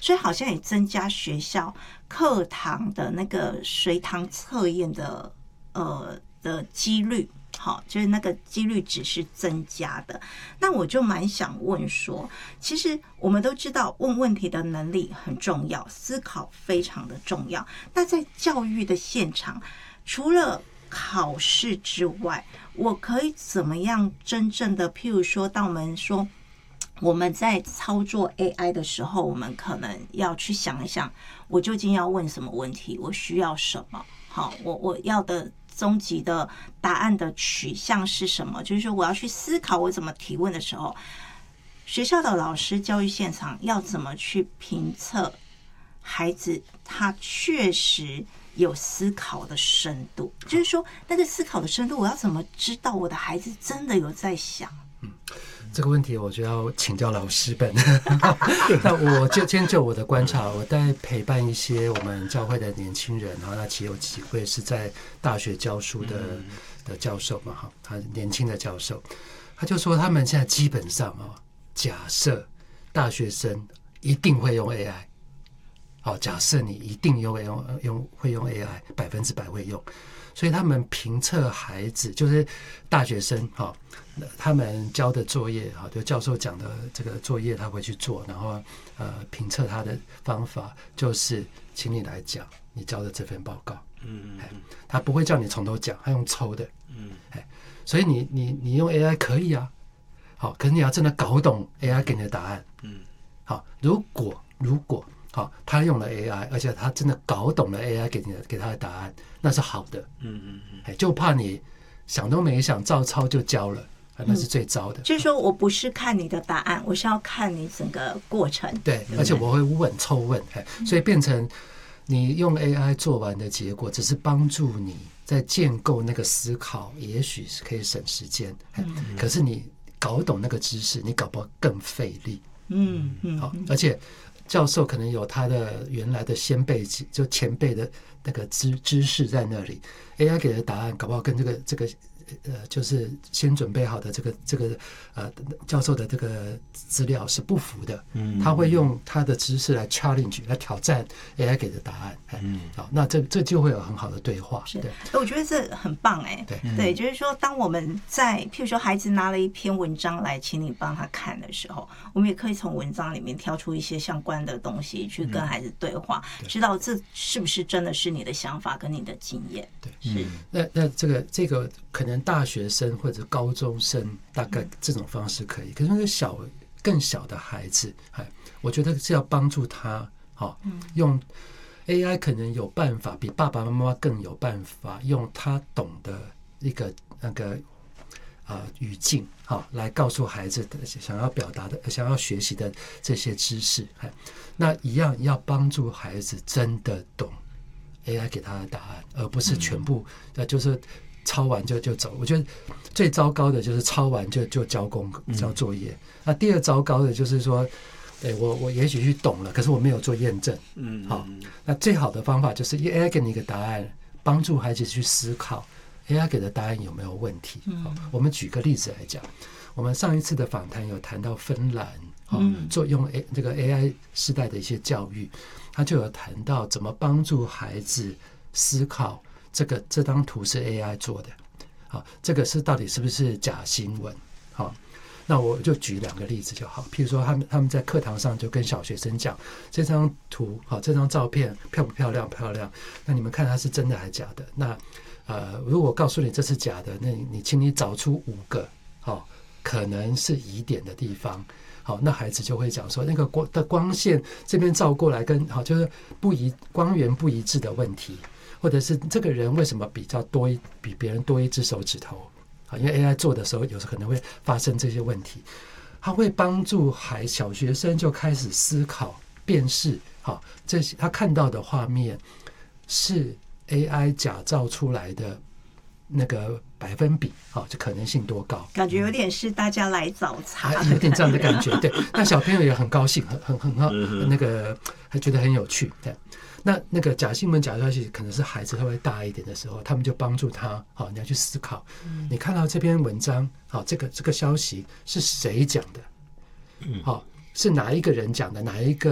所以好像也增加学校课堂的那个随堂测验的几率。好，就是那个几率值是增加的。那我就蛮想问说，其实我们都知道问问题的能力很重要，思考非常的重要。那在教育的现场，除了考试之外，我可以怎么样真正的，譬如说，当我们说我们在操作 AI 的时候，我们可能要去想一想，我究竟要问什么问题，我需要什么？好，我要的终极的答案的取向是什么？就是说，我要去思考我怎么提问的时候，学校的老师、教育现场要怎么去评测孩子他确实有思考的深度？就是说，那个思考的深度，我要怎么知道我的孩子真的有在想？ 这个问题我就要请教老师本。那我先就我的观察，我在陪伴一些我们教会的年轻人，然后那其实有几位是在大学教书的教授嘛，哈，他年轻的教授，他就说他们现在基本上假设大学生一定会用 AI， 好，假设你一定会用 AI， 100%会用。所以他们评测孩子，就是大学生他们交的作业就教授讲的这个作业他会去做，然后评测他的方法就是请你来讲你交的这份报告，他不会叫你从头讲，他用抽的，所以你用 AI 可以啊，好，可是你要真的搞懂 AI 给你的答案，好，如果好，他用了 AI， 而且他真的搞懂了 AI 给他的答案，那是好的。就怕你想都没想照抄就交了，那是最糟的。 就是说我不是看你的答案，我是要看你整个过程。 对，而且我会抽问，所以变成你用 AI 做完的结果，只是帮助你在建构那个思考，也许是可以省时间。可是你搞懂那个知识，你搞不好更费力。好，而且教授可能有他的原来的先辈，就前辈的那个知识在那里 ，AI 给的答案搞不好跟这个就是先准备好的这个教授的这个资料是不符的，他会用他的知识来 challenge 来挑战 AI 给的答案，好，那这就会有很好的对话。 是，我觉得这很棒对，就是说，当我们在譬如说孩子拿了一篇文章来请你帮他看的时候，我们也可以从文章里面挑出一些相关的东西去跟孩子对话，知道这是不是真的是你的想法跟你的经验。 对，是。那这个可能大学生或者高中生大概这种方式可以，可是那个更小的孩子，我觉得是要帮助他，用 AI 可能有办法比爸爸妈妈更有办法用他懂的一个那个语境来告诉孩子想要表达的、想要学习的这些知识，那一样要帮助孩子真的懂 AI 给他的答案，而不是全部就是抄完就走。我觉得最糟糕的就是抄完就交作业。那第二糟糕的就是说，我也许去懂了，可是我没有做验证。好，那最好的方法就是 AI 给你一个答案，帮助孩子去思考 AI 给的答案有没有问题。我们举个例子来讲，我们上一次的访谈有谈到芬兰，做用这个 AI 时代的一些教育，他就有谈到怎么帮助孩子思考这张图是 AI 做的，好，这个到底是不是假新闻？好，那我就举2个例子就好。譬如说他们在课堂上就跟小学生讲，这张图好，这张照片漂不漂亮？漂亮。那你们看它是真的还是假的？那如果告诉你这是假的，那请你找出5个可能是疑点的地方。好，那孩子就会讲说，那个光线这边照过来就是光源不一致的问题，或者是这个人为什么比别人多一只手指头？因为 AI 做的时候，有时候可能会发生这些问题。他会帮助小学生就开始思考、辨识，这些他看到的画面是 AI 假造出来的那个百分比，就可能性多高？感觉有点是大家来找茬， 有点这样的感觉。对，那小朋友也很高兴，很好，那个还觉得很有趣。对，那个假新闻、假消息，可能是孩子稍微大一点的时候，他们就帮助他，你要去思考，你看到这篇文章，这个消息是谁讲的？是哪一个人讲的？哪一个